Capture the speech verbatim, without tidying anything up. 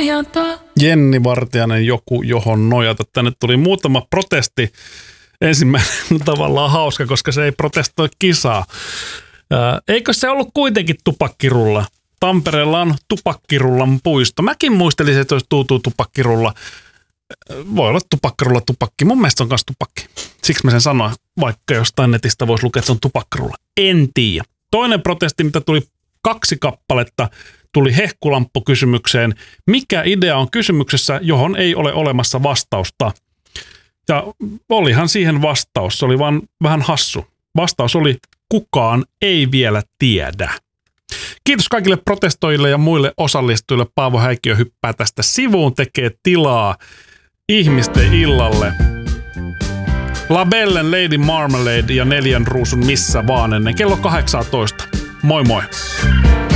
nojata. Jenni Vartiainen, joku johon nojata. Tänne tuli muutama protesti. Ensimmäinen tavallaan hauska, koska se ei protestoi kisaa. Ää, eikö se ollut kuitenkin tupakkirulla? Tampereella on tupakkirullan puisto. Mäkin muistelin, että olisi tuutuu tupakkirulla. Voi olla tupakkirulla tupakki. Mun mielestä on myös tupakki. Siksi mä sen sanoin, vaikka jostain netistä voisi lukea, että se on tupakkirulla. En tiedä. Toinen protesti, mitä tuli kaksi kappaletta, tuli hehkulamppu-kysymykseen. Mikä idea on kysymyksessä, johon ei ole olemassa vastausta? Ja olihan siihen vastaus. Se oli vaan vähän hassu. Vastaus oli, kukaan ei vielä tiedä. Kiitos kaikille protestoijille ja muille osallistujille. Paavo Häikiö hyppää tästä sivuun, tekee tilaa ihmisten illalle. Labellen Lady Marmalade ja Neljän ruusun missä vaan ennen kello kahdeksantoista. Moi moi!